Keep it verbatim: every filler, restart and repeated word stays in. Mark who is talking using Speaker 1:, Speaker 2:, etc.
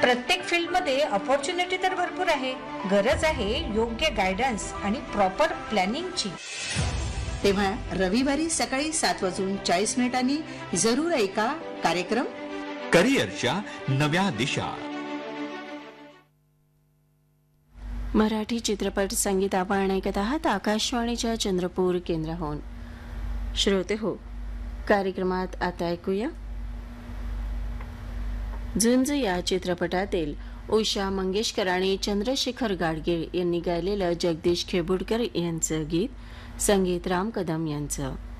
Speaker 1: प्रत्येक फील्डमध्ये अपॉर्च्युनिटी तर भरपूर आहे, गरज आहे योग्य गायडन्स आणि प्रॉपर प्लॅनिंगची.
Speaker 2: तेव्हा रविवारी सकाळी सात वाजून चाळीस मिनिटांनी जरूर ऐका कार्यक्रम
Speaker 3: करिअरच्या नव्या दिशा.
Speaker 4: मराठी चित्रपट संगीत आपण ऐकत आहात आकाशवाणीच्या चंद्रपूर केंद्राहून. श्रोते हो, कार्यक्रमात आता ऐकूया झुंज या चित्रपटातील उषा मंगेशकर आणि चंद्रशेखर गाडगीळ यांनी गायलेलं जगदीश खेबुडकर यांचं गीत, संगीत राम कदम यांचं.